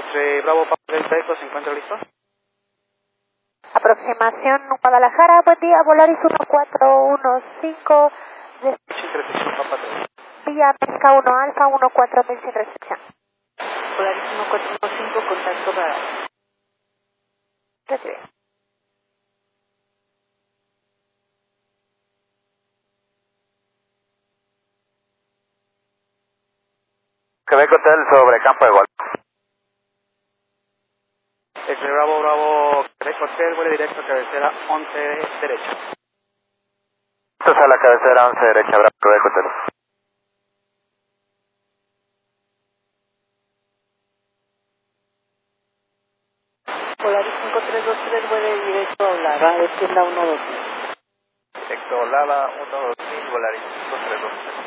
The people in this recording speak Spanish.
Bravo Papa Delta Eco, ¿se encuentra listo? Aproximación Guadalajara, buen día, Volaris 1415, Sin recepción, Papa 3. vía Pesca 1 Alfa 14000 sin recepción. Polaris 1415, contacto radar. Recibe. Quebec Hotel sobre Campo de Golf. Bravo Quebec Hotel, vuelo directo a cabecera 11 derecha. Esto es a la cabecera 11 derecha, Bravo Quebec Hotel. Polaris 5323, vuelo directo a Olava, de tienda 120. Directo Lava 12000, Volaris 5323.